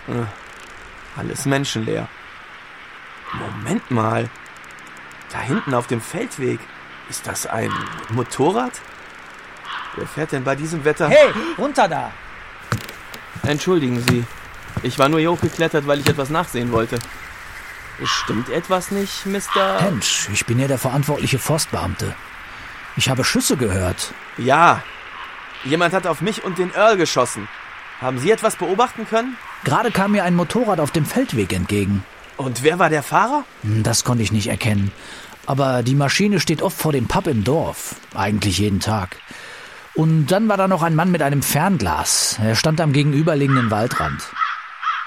Alles menschenleer. Moment mal. Da hinten auf dem Feldweg. Ist das ein Motorrad? Wer fährt denn bei diesem Wetter? Hey, runter da! Entschuldigen Sie. Ich war nur hier hochgeklettert, weil ich etwas nachsehen wollte. Stimmt etwas nicht, Mr.? Hensch, ich bin ja der verantwortliche Forstbeamte. Ich habe Schüsse gehört. Ja. Jemand hat auf mich und den Earl geschossen. Haben Sie etwas beobachten können? Gerade kam mir ein Motorrad auf dem Feldweg entgegen. Und wer war der Fahrer? Das konnte ich nicht erkennen. Aber die Maschine steht oft vor dem Pub im Dorf. Eigentlich jeden Tag. Und dann war da noch ein Mann mit einem Fernglas. Er stand am gegenüberliegenden Waldrand.